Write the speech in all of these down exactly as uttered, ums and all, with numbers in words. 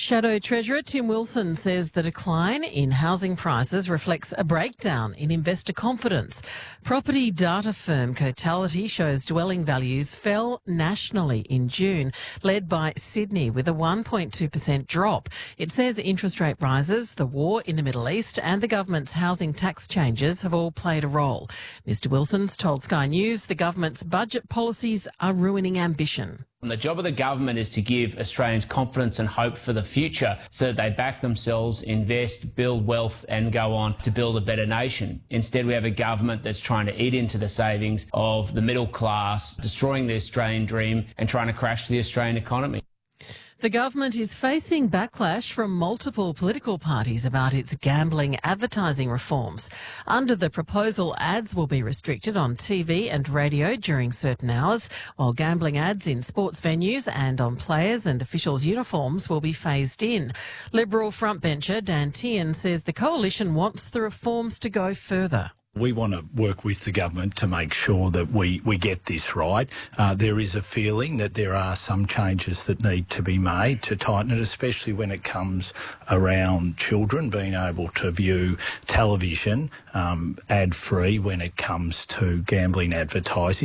Shadow Treasurer Tim Wilson says the decline in housing prices reflects a breakdown in investor confidence. Property data firm Cotality shows dwelling values fell nationally in June, led by Sydney with a one point two percent drop. It says interest rate rises, the war in the Middle East and the government's housing tax changes have all played a role. Mister Wilson's told Sky News the government's budget policies are ruining ambition. The job of the government is to give Australians confidence and hope for the future so that they back themselves, invest, build wealth and go on to build a better nation. Instead, we have a government that's trying to eat into the savings of the middle class, destroying the Australian dream and trying to crash the Australian economy. The government is facing backlash from multiple political parties about its gambling advertising reforms. Under the proposal, ads will be restricted on T V and radio during certain hours, while gambling ads in sports venues and on players' and officials' uniforms will be phased in. Liberal frontbencher Dan Tehan says the coalition wants the reforms to go further. We want to work with the government to make sure that we, we get this right. Uh, there is a feeling that there are some changes that need to be made to tighten it, especially when it comes around children being able to view television um, ad-free when it comes to gambling advertising.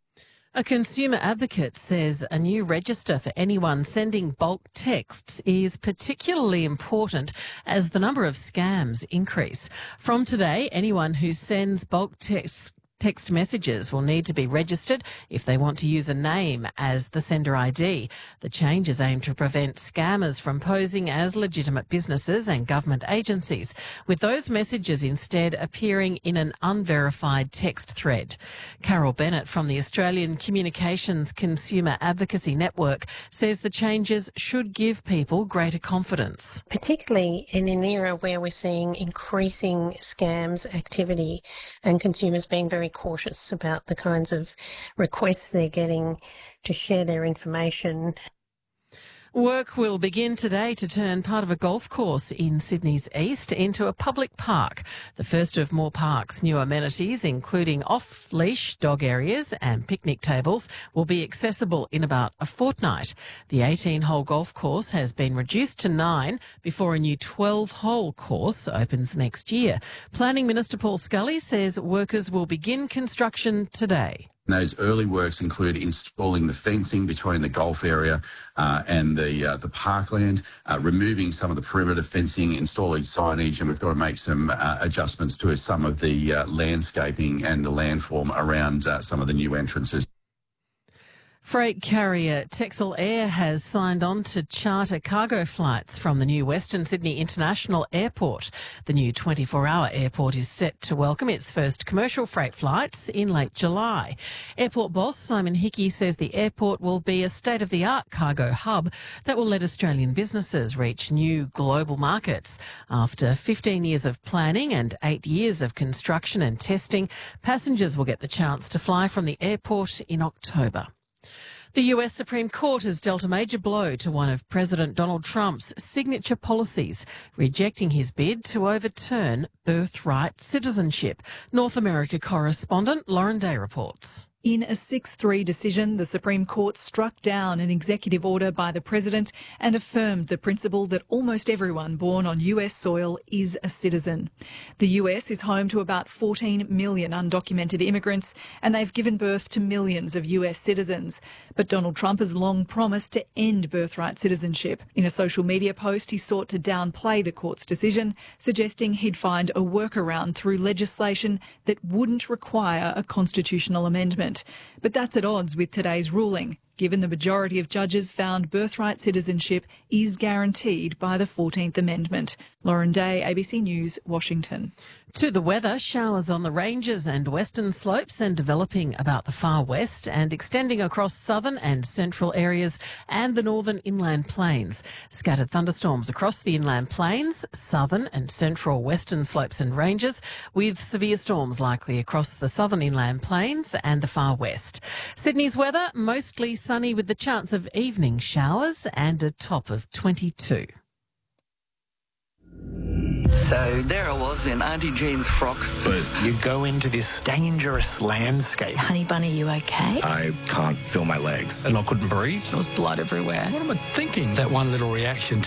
A consumer advocate says a new register for anyone sending bulk texts is particularly important as the number of scams increase. From today, anyone who sends bulk texts Text messages will need to be registered if they want to use a name as the sender I D. The changes aim to prevent scammers from posing as legitimate businesses and government agencies, with those messages instead appearing in an unverified text thread. Carol Bennett from the Australian Communications Consumer Advocacy Network says the changes should give people greater confidence. Particularly in an era where we're seeing increasing scams activity and consumers being very cautious about the kinds of requests they're getting to share their information. Work will begin today to turn part of a golf course in Sydney's east into a public park. The first of Moore Park's new amenities, including off-leash dog areas and picnic tables, will be accessible in about a fortnight. The eighteen-hole golf course has been reduced to nine before a new twelve-hole course opens next year. Planning Minister Paul Scully says workers will begin construction today. Those early works include installing the fencing between the golf area uh, and the uh, the parkland, uh, removing some of the perimeter fencing, installing signage, and we've got to make some uh, adjustments to some of the uh, landscaping and the landform around uh, some of the new entrances. Freight carrier Texel Air has signed on to charter cargo flights from the new Western Sydney International Airport. The new twenty-four hour airport is set to welcome its first commercial freight flights in late July. Airport boss Simon Hickey says the airport will be a state-of-the-art cargo hub that will let Australian businesses reach new global markets. After fifteen years of planning and eight years of construction and testing, passengers will get the chance to fly from the airport in October. The U S Supreme Court has dealt a major blow to one of President Donald Trump's signature policies, rejecting his bid to overturn birthright citizenship. North America correspondent Lauren Day reports. In a six three decision, the Supreme Court struck down an executive order by the President and affirmed the principle that almost everyone born on U S soil is a citizen. The U S is home to about fourteen million undocumented immigrants, and they've given birth to millions of U S citizens. But Donald Trump has long promised to end birthright citizenship. In a social media post, he sought to downplay the court's decision, suggesting he'd find a workaround through legislation that wouldn't require a constitutional amendment. But that's at odds with today's ruling, given the majority of judges found birthright citizenship is guaranteed by the fourteenth Amendment. Lauren Day, A B C News, Washington. To the weather, showers on the ranges and western slopes and developing about the far west and extending across southern and central areas and the northern inland plains. Scattered thunderstorms across the inland plains, southern and central western slopes and ranges, with severe storms likely across the southern inland plains and the far west. Sydney's weather, mostly sunny with the chance of evening showers and a top of twenty-two. So there I was in Auntie Jean's frock. But you go into this dangerous landscape. Honey Bunny, you okay? I can't feel my legs. And I couldn't breathe. There was blood everywhere. What am I thinking? That one little reaction